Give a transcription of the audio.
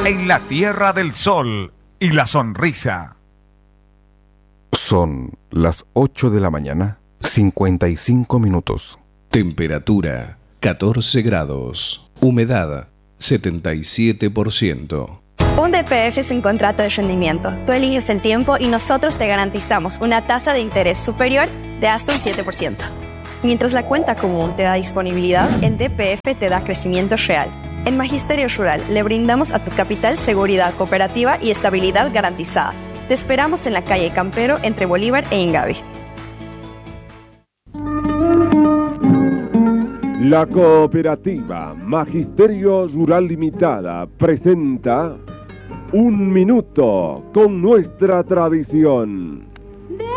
en la Tierra del Sol y la Sonrisa. Son las 8 de la mañana, 55 minutos. Temperatura 14 grados. Humedad 77%. Un DPF es un contrato de rendimiento. Tú eliges el tiempo y nosotros te garantizamos una tasa de interés superior de hasta un 7%. Mientras la cuenta común te da disponibilidad, el DPF te da crecimiento real. En Magisterio Rural le brindamos a tu capital seguridad cooperativa y estabilidad garantizada. Te esperamos en la calle Campero entre Bolívar e Ingavi. La cooperativa Magisterio Rural Limitada presenta Un Minuto con nuestra tradición.